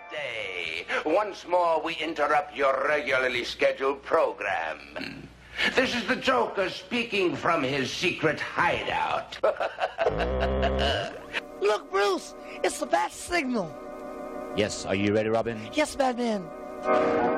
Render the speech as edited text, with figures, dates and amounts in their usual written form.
day. Once more, we interrupt your regularly scheduled program. This is the Joker speaking from his secret hideout. Look, Bruce, it's the bat signal. Yes, are you ready, Robin? Yes, Batman.